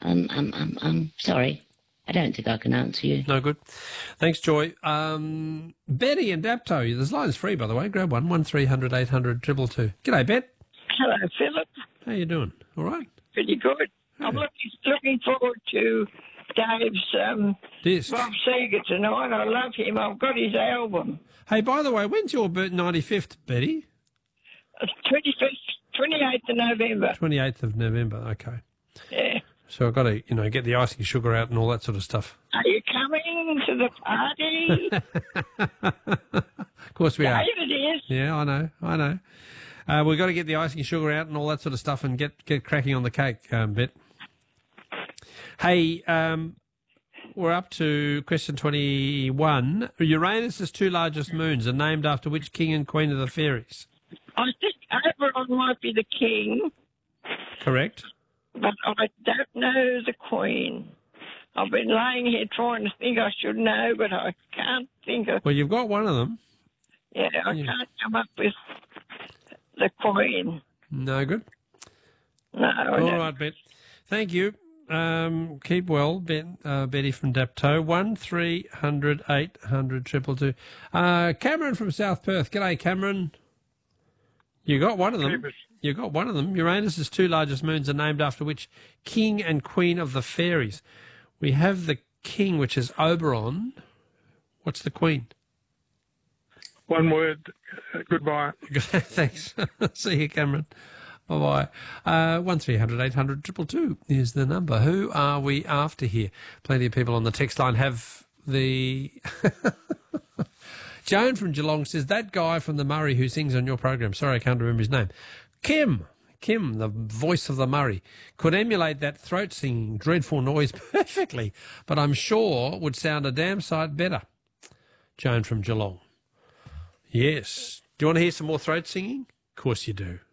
I'm sorry. I don't think I can answer you. No good. Thanks, Joy. Betty and Dapto. There's lines free, by the way. Grab one. 1300 800 222. G'day, Bet. Hello, Philip. How you doing? All right? Pretty good. Yeah. I'm looking forward to Dave's Disc. Bob Seger tonight. I love him. I've got his album. Hey, by the way, when's your 95th, Betty? 28th of November. 28th of November. Okay. Yeah. So I've got to, get the icing sugar out and all that sort of stuff. Are you coming to the party? Of course we are. David is. Yeah, I know. We've got to get the icing sugar out and all that sort of stuff and get cracking on the cake, Bet. Hey, we're up to question 21. Uranus's two largest moons are named after which king and queen of the fairies? I think Oberon might be the king, Correct. but I don't know the queen. I've been laying here trying to think I should know, but I can't think of... Well, you've got one of them. Yeah, I can't come up with the queen. No good. No, I don't. All right, Bet. Thank you. Keep well, Betty from Dapto. 1300 800 222. Cameron from South Perth. G'day, Cameron. You got one of them. You got one of them. Uranus's two largest moons are named after which king and queen of the fairies? We have the king, which is Oberon. What's the queen? One word. Goodbye. Thanks. See you, Cameron. Bye-bye. 1300 800 222 is the number. Who are we after here? Plenty of people on the text line have the... Joan from Geelong says, that guy from the Murray who sings on your program, sorry, I can't remember his name, Kim, the voice of the Murray, could emulate that throat-singing, dreadful noise perfectly, but I'm sure would sound a damn sight better. Joan from Geelong. Yes. Do you want to hear some more throat singing? Of course you do.